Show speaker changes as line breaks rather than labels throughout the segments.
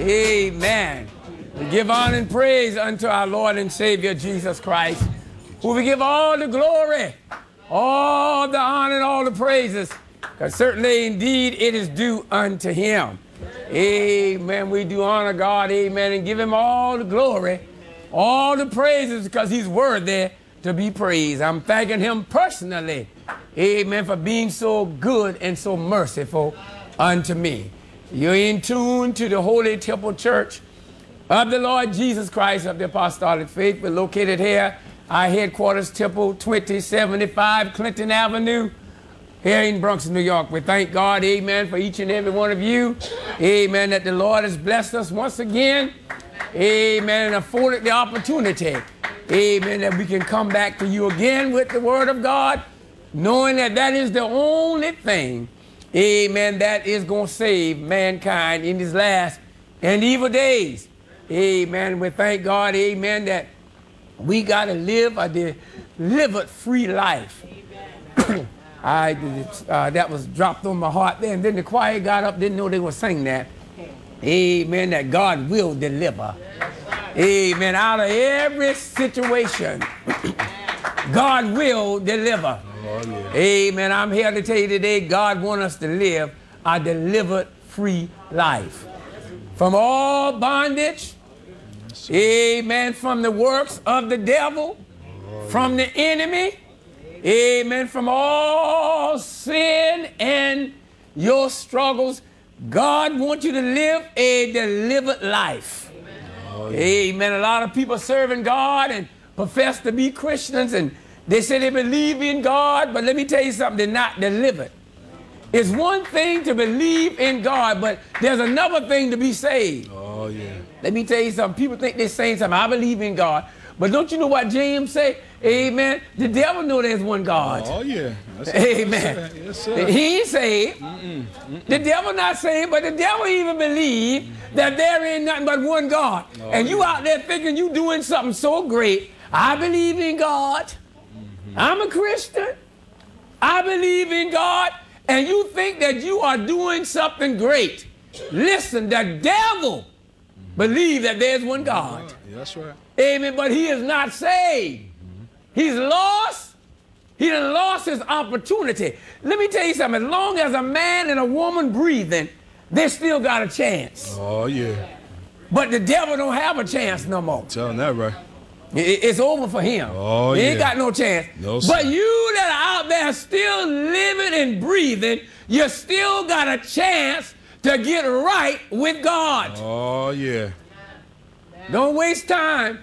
Amen. We give honor and praise unto our Lord and Savior Jesus Christ, who we give all the glory, all the honor, and all the praises, because certainly indeed it is due unto him. Amen. We do honor God, amen, and give him all the glory, all the praises, because he's worthy to be praised. I'm thanking him personally, amen, for being so good and so merciful unto me. You're in tune to the Holy Temple Church of the Lord Jesus Christ of the Apostolic Faith. We're located here, our headquarters, Temple 2075 Clinton Avenue, here in Bronx, New York. We thank God, amen, for each and every one of you. Amen, that the Lord has blessed us once again. Amen, and afforded the opportunity, amen, that we can come back to you again with the Word of God, knowing that that is the only thing, amen, that is going to save mankind in these last and evil days. Amen. We thank God, amen, that we got to live a delivered free life. That was dropped on my heart there, and then the choir got up, didn't know they were singing that. Amen, that God will deliver. Amen, out of every situation, God will deliver. Oh, yeah. Amen, I'm here to tell you today, God wants us to live a delivered free life. From all bondage, amen, from the works of the devil, from the enemy, amen, from all sin and your struggles, God wants you to live a delivered life. Amen. A lot of people serving God and profess to be Christians, and they say they believe in God, but let me tell you something, they're not delivered. It's one thing to believe in God, but there's another thing to be saved. Oh, yeah. Let me tell you something. People think they're saying something. I believe in God. But don't you know what James say? Amen. The devil know there's one God. Oh, yeah. Amen. Yes, sir. He ain't saved. The devil not saved, but the devil even believe that there ain't nothing but one God. Oh, and you out there thinking you doing something so great. I believe in God. I'm a Christian. I believe in God. And you think that you are doing something great. Listen, the devil believes that there's one God. Yeah, that's right. Amen, but he is not saved. He's lost. He done lost his opportunity. Let me tell you something. As long as a man and a woman breathing, they still got a chance. Oh, yeah. But the devil don't have a chance no more. Telling that right. It's over for him. Oh, he ain't got no chance. No, but you that are out there still living and breathing, you still got a chance to get right with God. Oh, yeah. Don't waste time.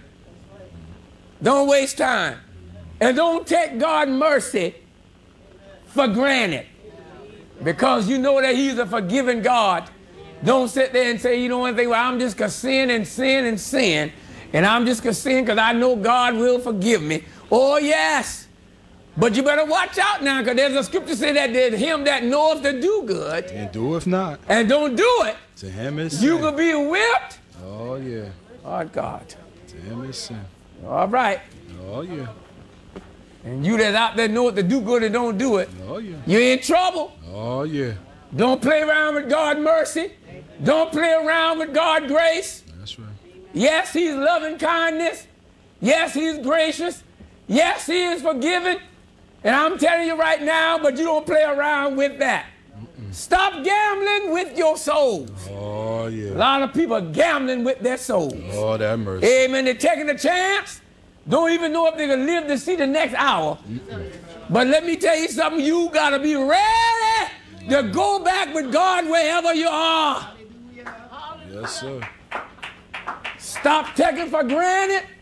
Don't waste time. And don't take God's mercy for granted. Because you know that he's a forgiving God. Don't sit there and say, you know one thing, well, I'm just going to sin and sin and sin. And I'm just going to sin because I know God will forgive me. Oh, yes. But you better watch out now, because there's a scripture say that there's him that knoweth to do good. And doeth not. And don't do it. To him is sin. You could be whipped. Oh, yeah. Oh, God. To him is sin. All right. Oh, yeah. And you that's out there know what to do good and don't do it. Oh, yeah. You're in trouble. Oh, yeah. Don't play around with God's mercy. Don't play around with God's grace. That's right. Yes, he's loving kindness. Yes, he's gracious. Yes, he is forgiving. And I'm telling you right now, but you don't play around with that. Stop gambling with your souls. Oh, yeah. A lot of people are gambling with their souls. Oh, that mercy. Amen. They're taking a chance. Don't even know if they're going to live to see the next hour. But let me tell you something. You got to be ready to go back with God wherever you are. Yes, sir. Stop taking for granted